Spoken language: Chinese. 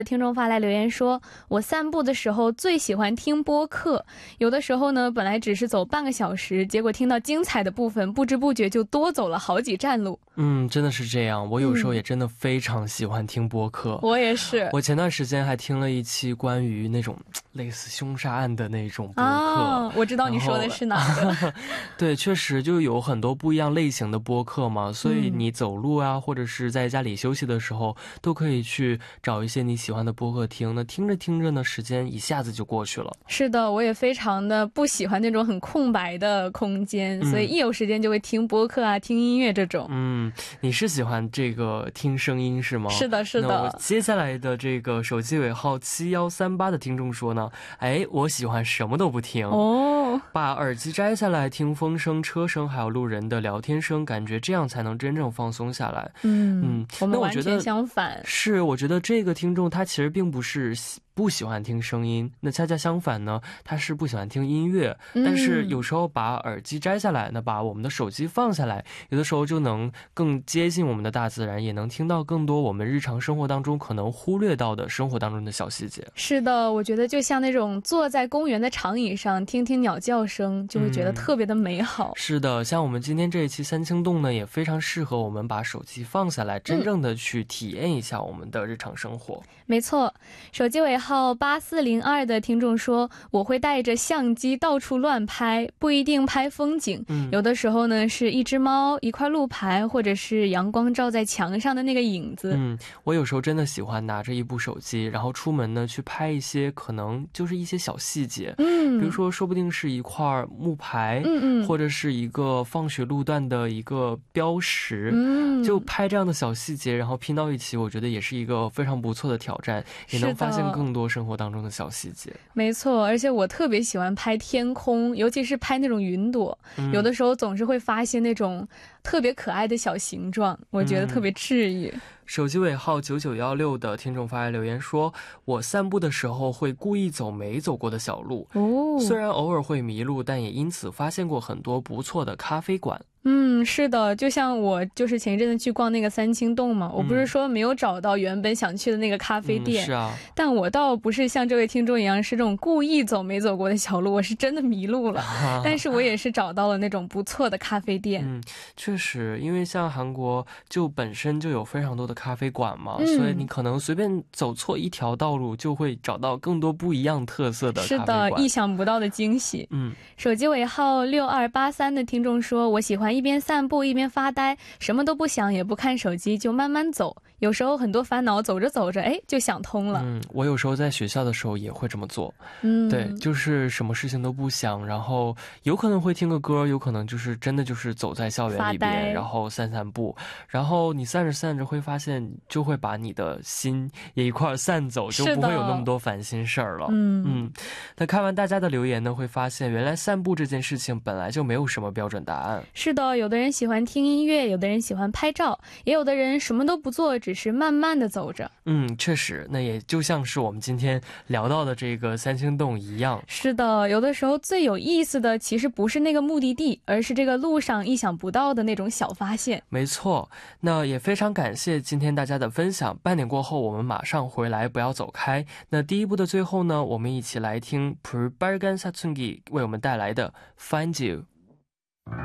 听众发来留言说，我散步的时候最喜欢听播客，有的时候呢本来只是走半个小时，结果听到精彩的部分，不知不觉就多走了好几站路。 真的是这样，我有时候也真的非常喜欢听播客。 我也是， 我前段时间还听了一期关于那种类似凶杀案的那种播客。 我知道你说的是哪个。 对，确实就有很多不一样类型的播客嘛，所以你走路啊，或者是在家里休息的时候，都可以去找一些你喜欢的播客听。那听着听着呢，时间一下子就过去了。 是的，我也非常的不喜欢那种很空白的空间，所以一有时间就会听播客啊，听音乐这种。 你是喜欢这个听声音是吗？ 是的，是的。 那我接下来的这个手机尾号7138的听众说呢，我喜欢什么都不听把耳机摘下来听风声、车声还有路人的聊天声，感觉这样才能真正放松下来。 我们完全相反。 是，我觉得这个听众他其实并不是不喜欢听声音，那恰恰相反呢，他是不喜欢听音乐。但是有时候把耳机摘下来，那把我们的手机放下来，有的时候就能更接近我们的大自然，也能听到更多我们日常生活当中可能忽略到的生活当中的小细节。 是的，我觉得就像那种坐在公园的长椅上听听鸟叫声，就会觉得特别的美好。 是的，像我们今天这一期三清洞呢，也非常适合我们把手机放下来，真正的去体验一下我们的日常生活。 没错，手机尾号8402的听众说，我会带着相机到处乱拍，不一定拍风景，有的时候呢是一只猫、一块路牌，或者是阳光照在墙上的那个影子。 我有时候真的喜欢拿着一部手机，然后出门呢去拍一些可能就是一些小细节，比如说说不定是一块木牌，或者是一个放学路段的一个标识，就拍这样的小细节，然后拼到一起，我觉得也是一个非常不错的挑战，也能发现更多生活当中的小细节。 没错，而且我特别喜欢拍天空，尤其是拍那种云朵，有的时候总是会发现那种特别可爱的小形状，我觉得特别治愈。 手机尾号9916的听众发来留言说，我散步的时候会故意走没走过的小路，虽然偶尔会迷路，但也因此发现过很多不错的咖啡馆。 是的，就像我就是前一阵子去逛那个三清洞嘛，我不是说没有找到原本想去的那个咖啡店， 是啊， 但我倒不是像这位听众一样是这种故意走没走过的小路，我是真的迷路了，但是我也是找到了那种不错的咖啡店。 确实，因为像韩国就本身就有非常多的咖啡馆嘛，所以你可能随便走错一条道路就会找到更多不一样特色的咖啡馆。 是的，意想不到的惊喜。手机尾号6283的听众说，我喜欢一边散步一边发呆，什么都不想也不看手机，就慢慢走，有时候很多烦恼走着走着就想通了。 我有时候在学校的时候也会这么做。对，就是什么事情都不想，然后有可能会听个歌，有可能就是真的就是走在校园里边，然后散散步，然后你散着散着会发现就会把你的心也一块散走，就不会有那么多烦心事儿了。那看完大家的留言呢，会发现原来散步这件事情本来就没有什么标准答案。 是的，有的人喜欢听音乐，有的人喜欢拍照，也有的人什么都不做，只是慢慢的走着。 确实，那也就像是我们今天聊到的这个三清洞一样。 是的，有的时候最有意思的其实不是那个目的地，而是这个路上意想不到的那种小发现。 没错，那也非常感谢今天大家的分享。半点过后我们马上回来，不要走开。那第一部的最后呢，我们一起来听 불빨간 사춘기为我们带来的 Find You。